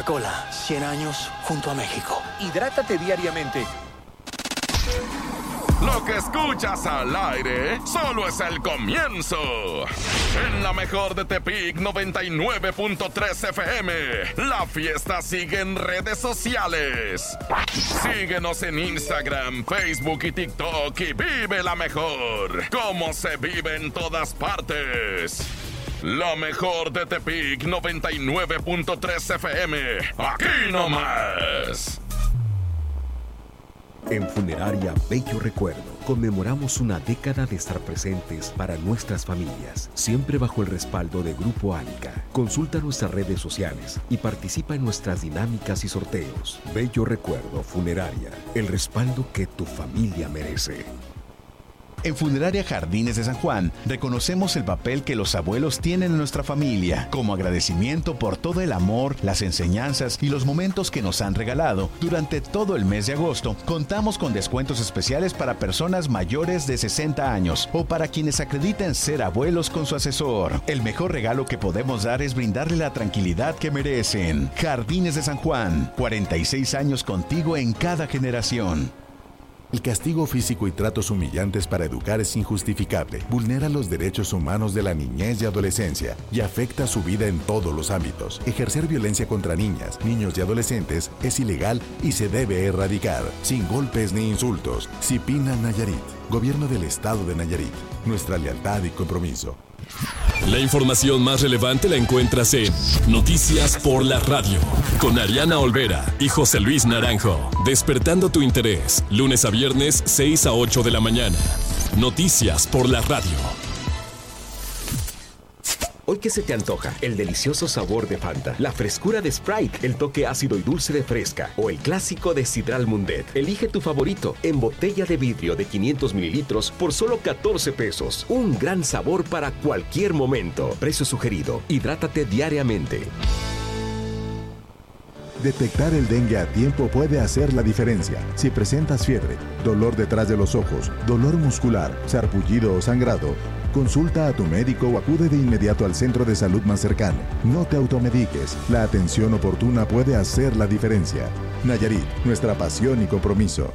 Coca-Cola, 100 años junto a México. Hidrátate diariamente. Lo que escuchas al aire solo es el comienzo. En la mejor de Tepic 99.3 FM, la fiesta sigue en redes sociales. Síguenos en Instagram, Facebook y TikTok y vive la mejor, como se vive en todas partes. La mejor de Tepic 99.3 FM, aquí nomás. En Funeraria Bello Recuerdo conmemoramos una década de estar presentes para nuestras familias, siempre bajo el respaldo de Grupo Ánica. Consulta nuestras redes sociales y participa en nuestras dinámicas y sorteos. Bello Recuerdo Funeraria, el respaldo que tu familia merece. En Funeraria Jardines de San Juan, reconocemos el papel que los abuelos tienen en nuestra familia. Como agradecimiento por todo el amor, las enseñanzas y los momentos que nos han regalado, durante todo el mes de agosto, contamos con descuentos especiales para personas mayores de 60 años o para quienes acrediten ser abuelos con su asesor. El mejor regalo que podemos dar es brindarle la tranquilidad que merecen. Jardines de San Juan, 46 años contigo en cada generación. El castigo físico y tratos humillantes para educar es injustificable, vulnera los derechos humanos de la niñez y adolescencia y afecta su vida en todos los ámbitos. Ejercer violencia contra niñas, niños y adolescentes es ilegal y se debe erradicar, sin golpes ni insultos. Cipina Nayarit, Gobierno del Estado de Nayarit. Nuestra lealtad y compromiso. La información más relevante la encuentras en Noticias por la Radio, con Ariana Olvera y José Luis Naranjo. Despertando tu interés, lunes a viernes, 6 a 8 de la mañana. Noticias por la Radio. ¿Hoy qué se te antoja? El delicioso sabor de Fanta, la frescura de Sprite, el toque ácido y dulce de Fresca o el clásico de Sidral Mundet. Elige tu favorito en botella de vidrio de 500 mililitros por solo 14 pesos. Un gran sabor para cualquier momento. Precio sugerido. Hidrátate diariamente. Detectar el dengue a tiempo puede hacer la diferencia. Si presentas fiebre, dolor detrás de los ojos, dolor muscular, sarpullido o sangrado, consulta a tu médico o acude de inmediato al centro de salud más cercano. No te automediques. La atención oportuna puede hacer la diferencia. Nayarit, nuestra pasión y compromiso.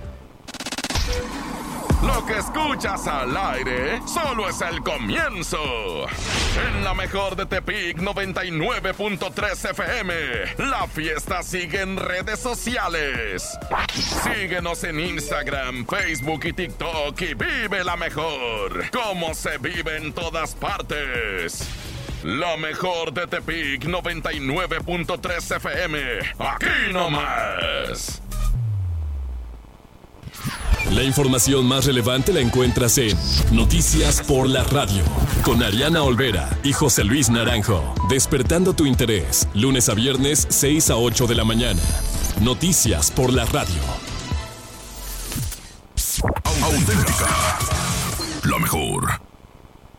Lo que escuchas al aire solo es el comienzo. En la mejor de Tepic 99.3 FM, la fiesta sigue en redes sociales. Síguenos en Instagram, Facebook y TikTok y vive la mejor, como se vive en todas partes. La mejor de Tepic 99.3 FM, aquí nomás. La información más relevante la encuentras en Noticias por la Radio, con Ariana Olvera y José Luis Naranjo. Despertando tu interés, lunes a viernes, 6 a 8 de la mañana. Noticias por la Radio. Auténtica, la mejor.